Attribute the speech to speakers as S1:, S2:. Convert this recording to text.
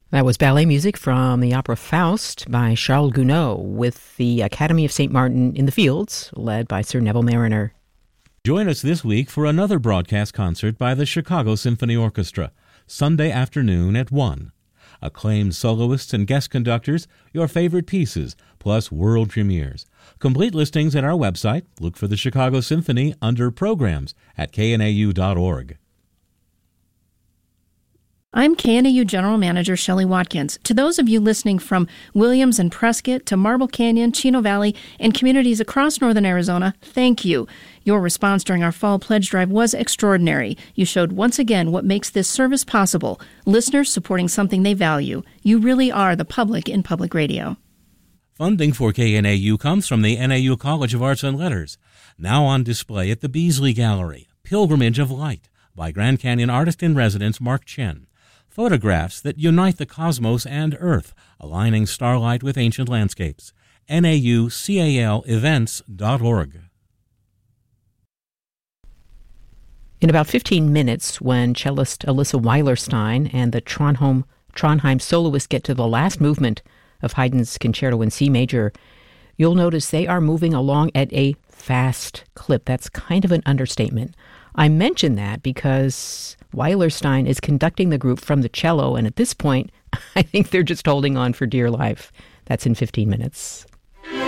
S1: That was ballet music from the opera Faust by Charles Gounod with the Academy of St. Martin in the Fields, led by Sir Neville Marriner.
S2: Join us this week for another broadcast concert by the Chicago Symphony Orchestra, Sunday afternoon at 1. Acclaimed soloists and guest conductors, your favorite pieces, plus world premieres. Complete listings at our website. Look for the Chicago Symphony under Programs at knau.org.
S3: I'm KNAU General Manager Shelley Watkins. To those of you listening from Williams and Prescott to Marble Canyon, Chino Valley, and communities across northern Arizona, thank you. Your response during our fall pledge drive was extraordinary. You showed once again what makes this service possible. Listeners supporting something they value. You really are the public in public radio.
S2: Funding for KNAU comes from the NAU College of Arts and Letters. Now on display at the Beasley Gallery, Pilgrimage of Light by Grand Canyon artist-in-residence Mark Chen. Photographs that unite the cosmos and Earth, aligning starlight with ancient landscapes. NAUCALevents.org.
S1: In about 15 minutes, when cellist Alyssa Weilerstein and the Trondheim soloist get to the last movement of Haydn's Concerto in C major, you'll notice they are moving along at a fast clip. That's kind of an understatement. I mention that because Weilerstein is conducting the group from the cello, and at this point, I think they're just holding on for dear life. That's in 15 minutes.